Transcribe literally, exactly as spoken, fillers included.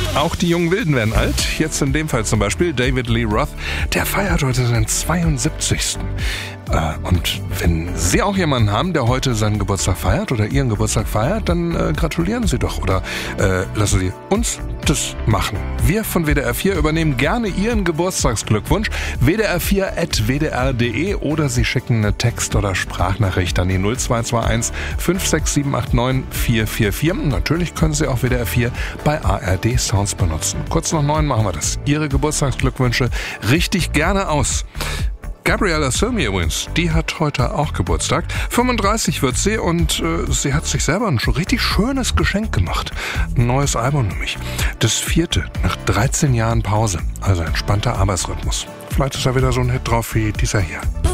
Auch die jungen Wilden werden alt. Jetzt in dem Fall zum Beispiel David Lee Roth. Der feiert heute seinen zweiundsiebzigsten Und wenn Sie auch jemanden haben, der heute seinen Geburtstag feiert oder Ihren Geburtstag feiert, dann äh, gratulieren Sie doch oder äh, lassen Sie uns das machen. Wir von W D R vier übernehmen gerne Ihren Geburtstagsglückwunsch. w d r vier at w d r punkt d e oder Sie schicken eine Text- oder Sprachnachricht an die null zwei zwei eins fünf sechs sieben acht neun vier vier vier. Natürlich können Sie auch W D R vier bei A R D Sounds benutzen. Kurz nach neun machen wir das. Ihre Geburtstagsglückwünsche richtig gerne aus. Gabriella Cilmi übrigens, die hat heute auch Geburtstag. fünfunddreißig wird sie und äh, sie hat sich selber ein schon richtig schönes Geschenk gemacht. Ein neues Album nämlich. Das vierte, nach dreizehn Jahren Pause. Also entspannter Arbeitsrhythmus. Vielleicht ist da wieder so ein Hit drauf wie dieser hier.